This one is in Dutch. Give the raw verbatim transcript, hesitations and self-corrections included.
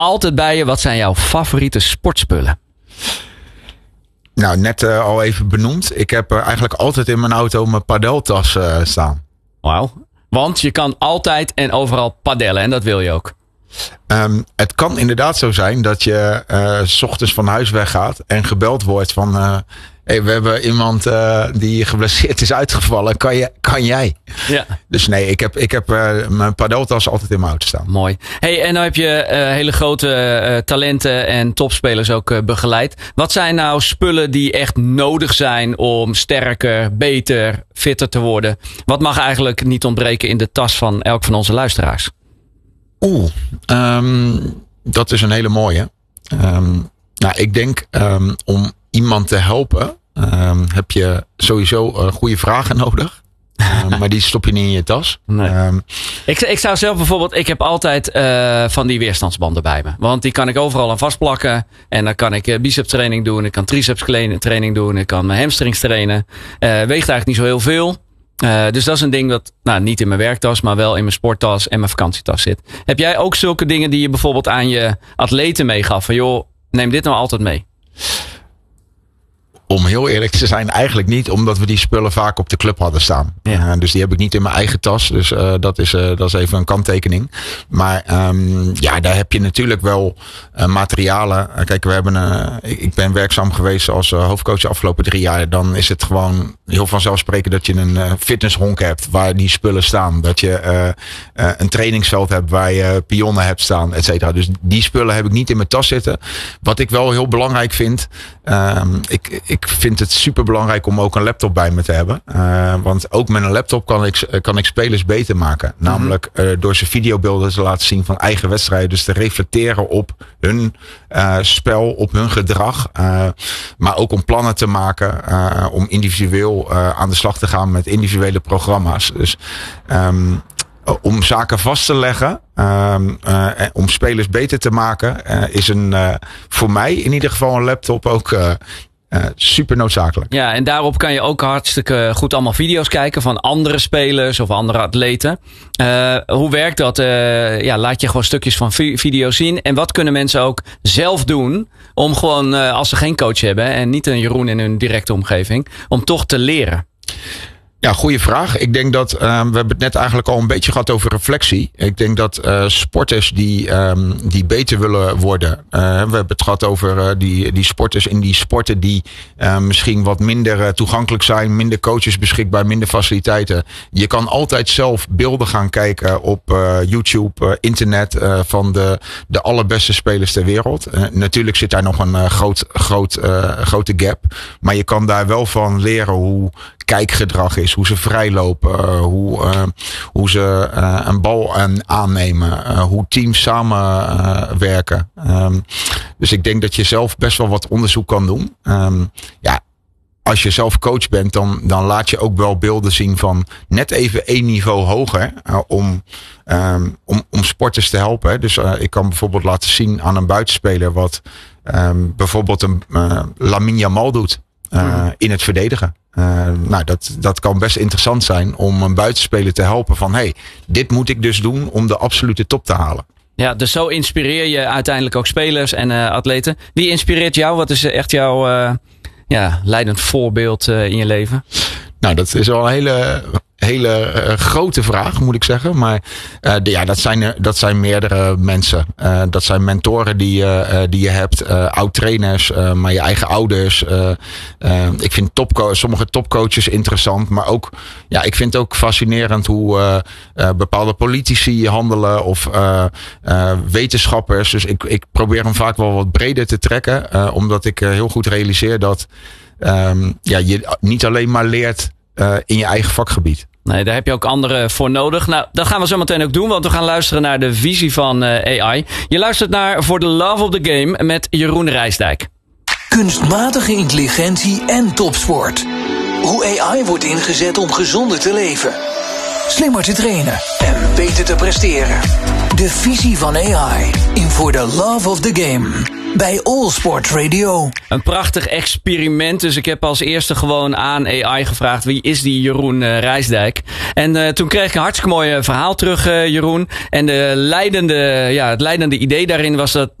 altijd bij je. Wat zijn jouw favoriete sportspullen? Nou, net uh, al even benoemd. Ik heb uh, eigenlijk altijd in mijn auto mijn padeltas uh, staan. Wauw. Want je kan altijd en overal padellen en dat wil je ook. Um, het kan inderdaad zo zijn dat je uh, 's ochtends van huis weggaat en gebeld wordt van... Uh, hey, we hebben iemand uh, die geblesseerd is uitgevallen. Kan, je, kan jij? Ja. Dus nee, ik heb, ik heb uh, mijn padeltas altijd in mijn auto staan. Mooi. Hey, en nou heb je uh, hele grote uh, talenten en topspelers ook uh, begeleid. Wat zijn nou spullen die echt nodig zijn om sterker, beter, fitter te worden? Wat mag eigenlijk niet ontbreken in de tas van elk van onze luisteraars? Oeh, um, dat is een hele mooie. Um, nou, ik denk um, om iemand te helpen um, heb je sowieso uh, goede vragen nodig. Uh, maar die stop je niet in je tas. Nee. Um, ik, ik zou zelf bijvoorbeeld, ik heb altijd uh, van die weerstandsbanden bij me. Want die kan ik overal aan vastplakken. En dan kan ik uh, biceps training doen. Ik kan triceps training doen. Ik kan mijn hamstrings trainen. Uh, weegt eigenlijk niet zo heel veel. Uh, dus dat is een ding dat nou, niet in mijn werktas, maar wel in mijn sporttas en mijn vakantietas zit. Heb jij ook zulke dingen die je bijvoorbeeld aan je atleten meegaf? Van joh, neem dit nou altijd mee. Om heel eerlijk te zijn, eigenlijk niet. Omdat we die spullen vaak op de club hadden staan. Ja. Uh, dus die heb ik niet in mijn eigen tas. Dus uh, dat, is, uh, dat is even een kanttekening. Maar um, ja, daar heb je natuurlijk wel uh, materialen. Uh, kijk, we hebben, uh, ik ben werkzaam geweest als uh, hoofdcoach de afgelopen drie jaar. Dan is het gewoon heel vanzelfsprekend dat je een uh, fitnesshonk hebt waar die spullen staan. Dat je uh, uh, een trainingsveld hebt waar je pionnen hebt staan, et cetera. Dus die spullen heb ik niet in mijn tas zitten. Wat ik wel heel belangrijk vind. Um, ik, ik vind het super belangrijk om ook een laptop bij me te hebben. Uh, want ook met een laptop kan ik, kan ik spelers beter maken. Mm-hmm. Namelijk uh, door ze videobeelden te laten zien van eigen wedstrijden. Dus te reflecteren op hun uh, spel, op hun gedrag. Uh, maar ook om plannen te maken. Uh, om individueel uh, aan de slag te gaan met individuele programma's. Dus um, om zaken vast te leggen, um, uh, om spelers beter te maken, uh, is een, uh, voor mij in ieder geval een laptop ook uh, uh, super noodzakelijk. Ja, en daarop kan je ook hartstikke goed allemaal video's kijken van andere spelers of andere atleten. Uh, hoe werkt dat? Uh, ja, laat je gewoon stukjes van vi- video's zien. En wat kunnen mensen ook zelf doen om gewoon, uh, als ze geen coach hebben en niet een Jeroen in hun directe omgeving, om toch te leren? Ja, goede vraag. Ik denk dat, uh, we hebben het net eigenlijk al een beetje gehad over reflectie. Ik denk dat uh, sporters die, um, die beter willen worden. Uh, we hebben het gehad over uh, die, die sporters in die sporten die uh, misschien wat minder uh, toegankelijk zijn. Minder coaches beschikbaar, minder faciliteiten. Je kan altijd zelf beelden gaan kijken op uh, YouTube, uh, internet uh, van de, de allerbeste spelers ter wereld. Uh, natuurlijk zit daar nog een uh, groot, groot, uh, grote gap. Maar je kan daar wel van leren hoe kijkgedrag is, hoe ze vrijlopen, uh, hoe, uh, hoe ze uh, een bal aan, aannemen, uh, hoe teams samenwerken. Uh, um, dus ik denk dat je zelf best wel wat onderzoek kan doen. Um, ja, als je zelf coach bent, dan, dan laat je ook wel beelden zien van net even één niveau hoger uh, om, um, om, om sporters te helpen. Hè. Dus uh, ik kan bijvoorbeeld laten zien aan een buitenspeler wat um, bijvoorbeeld een uh, Lamine Yamal doet uh, mm. in het verdedigen. Uh, nou, dat, dat kan best interessant zijn om een buitenspeler te helpen van hey, dit moet ik dus doen om de absolute top te halen. Ja, dus zo inspireer je uiteindelijk ook spelers en uh, atleten. Wie inspireert jou? Wat is echt jouw uh, ja, leidend voorbeeld uh, in je leven? Nou, dat is wel een hele, hele uh, grote vraag, moet ik zeggen. Maar uh, de, ja, dat zijn, dat zijn meerdere mensen. Uh, dat zijn mentoren die, uh, die je hebt. Uh, oud-trainers, uh, maar je eigen ouders. Uh, uh, ik vind topco- sommige topcoaches interessant. Maar ook, ja, ik vind het ook fascinerend hoe uh, uh, bepaalde politici handelen. Of uh, uh, wetenschappers. Dus ik, ik probeer hem vaak wel wat breder te trekken. Uh, omdat ik uh, heel goed realiseer dat um, ja, je niet alleen maar leert uh, in je eigen vakgebied. Nee, daar heb je ook anderen voor nodig. Nou, dat gaan we zo meteen ook doen, want we gaan luisteren naar de visie van uh, A I. Je luistert naar For the Love of the Game met Jeroen Rijsdijk. Kunstmatige intelligentie en topsport. Hoe A I wordt ingezet om gezonder te leven. Slimmer te trainen en beter te presteren. De visie van A I in For the Love of the Game. bij All Sport Radio. Een prachtig experiment. Dus ik heb als eerste gewoon aan A I gevraagd: wie is die Jeroen uh, Rijsdijk? En uh, toen kreeg ik een hartstikke mooi verhaal terug, uh, Jeroen. En de leidende, ja, het leidende idee daarin was dat